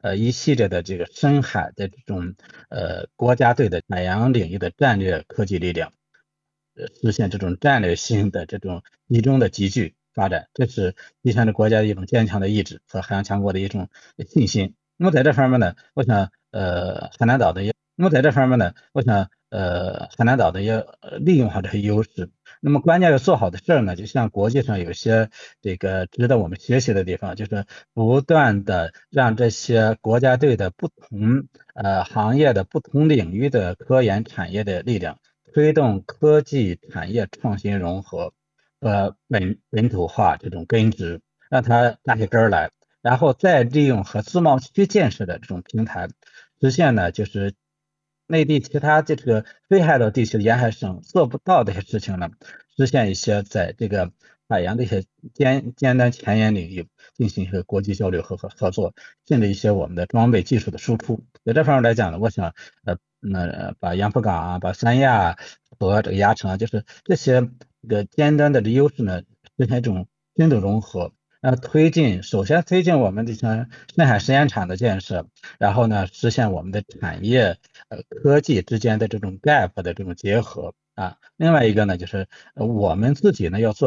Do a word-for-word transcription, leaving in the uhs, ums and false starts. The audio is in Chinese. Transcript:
呃一系列的这个深海的这种呃国家队的海洋领域的战略科技力量，呃实现这种战略性的这种集中的集聚发展，这是体现了国家的一种坚强的意志和海洋强国的一种信心。那么在这方面呢，我想呃海南岛的也，那么在这方面呢，我想呃海南岛的也呃利用好这些优势。那么关键要做好的事儿呢，就像国际上有些这个值得我们学习的地方，就是不断的让这些国家队的不同呃行业的不同领域的科研产业的力量，推动科技产业创新融合，呃本本土化这种根植，让它扎起根儿来，然后再利用和自贸区建设的这种平台，实现呢就是内地其他这个非海岛地区的沿海省做不到的一些事情呢，实现一些在这个海洋的一些尖尖端前沿领域进行一个国际交流和合合作，甚至一些我们的装备技术的输出。在这方面来讲呢，我想呃那把杨浦港啊，把三亚和这个鸭城啊，就是这些这个尖端的优势呢，实现一种深度融合。呃，推进首先推进我们这些深海实验场的建设，然后呢，实现我们的产业呃科技之间的这种 gap 的这种结合啊。另外一个呢，就是呃我们自己呢要做。